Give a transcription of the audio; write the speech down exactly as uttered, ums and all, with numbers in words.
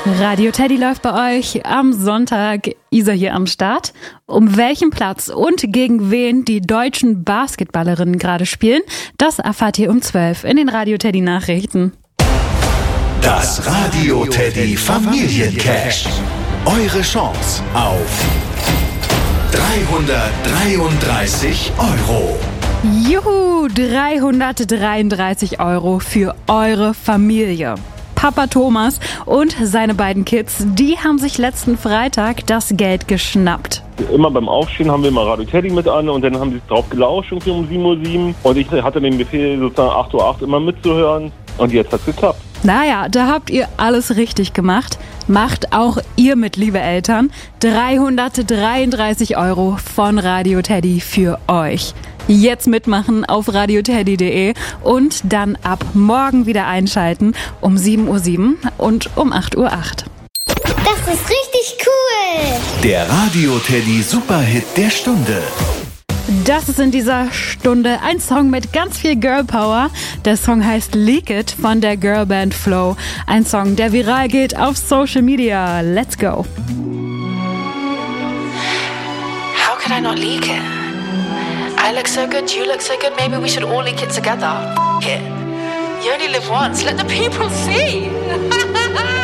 Radio Teddy läuft bei euch am Sonntag. Isa hier am Start. Um welchen Platz und gegen wen die deutschen Basketballerinnen gerade spielen, das erfahrt ihr um zwölf in den Radio Teddy Nachrichten. Das Radio Teddy Familiencash. Eure Chance auf dreihundertdreiunddreißig Euro. Juhu, dreihundertdreiunddreißig Euro für eure Familie. Papa Thomas und seine beiden Kids, die haben sich letzten Freitag das Geld geschnappt. Immer beim Aufstehen haben wir immer Radio Teddy mit an und dann haben sie drauf gelauscht irgendwie um sieben Uhr sieben und ich hatte den Befehl sozusagen acht Uhr acht immer mitzuhören und jetzt hat's geklappt. Naja, da habt ihr alles richtig gemacht. Macht auch ihr mit, liebe Eltern. dreihundertdreiunddreißig Euro von Radio Teddy für euch. Jetzt mitmachen auf radioteddy punkt de und dann ab morgen wieder einschalten um sieben Uhr sieben und um acht Uhr acht. Das ist richtig cool! Der Radio Teddy Superhit der Stunde. Das ist in dieser Stunde ein Song mit ganz viel Girl Power. Der Song heißt Leak It von der Girlband Flow. Ein Song, der viral geht auf Social Media. Let's go! How could I not leak it? I look so good, you look so good, maybe we should all leak it together. F*** it. You only live once, let the people see.